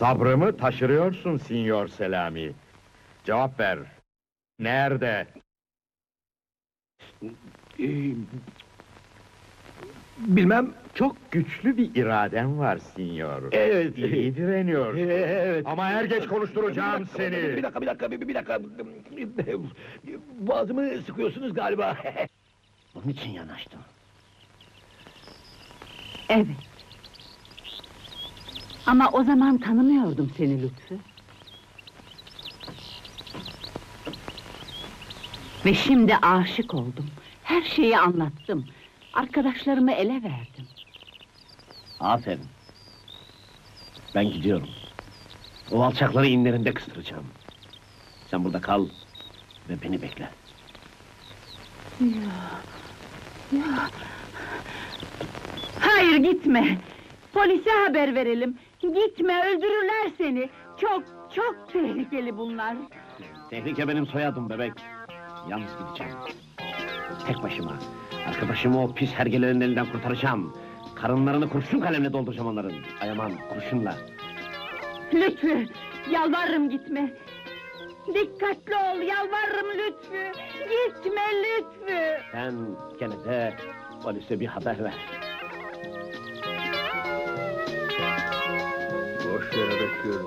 Sabrımı taşırıyorsun Sinyor Selami. Cevap ver. Nerede? Bilmem. Çok güçlü bir iraden var Sinyor. Evet. İyi direniyorsun. Evet. Ama er geç konuşturacağım seni. Bir dakika. Boğazımı sıkıyorsunuz galiba. Bunun için yanaştım. Evet. Ama o zaman tanımıyordum seni Lütfü. Ve şimdi aşık oldum. Her şeyi anlattım. Arkadaşlarımı ele verdim. Aferin. Ben gidiyorum. O alçakları inlerinde kıstıracağım. Sen burada kal ve beni bekle. Hayır, gitme! Polise haber verelim! Gitme, öldürürler seni! Çok tehlikeli bunlar! Tehlike benim soyadım bebek. Yalnız gideceğim. Tek başıma. Arkadaşımı o pis hergelerin elinden kurtaracağım. Karınlarını kurşun kalemle dolduracağım onların. Ayaman, kurşunla. Lütfü, yalvarırım gitme! Dikkatli ol, yalvarırım Lütfü! Gitme Lütfü! Sen gene de polise bir haber ver.